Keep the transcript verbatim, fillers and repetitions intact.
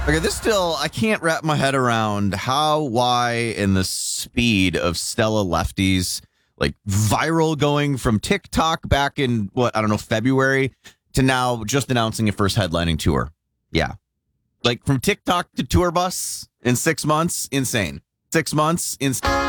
Okay, this still, I can't wrap my head around how, why, and the speed of Stella Lefty's like viral going from TikTok back in what, I don't know, February to now just announcing a first headlining tour. Yeah. Like from TikTok to tour bus in six months, insane. Six months, insane.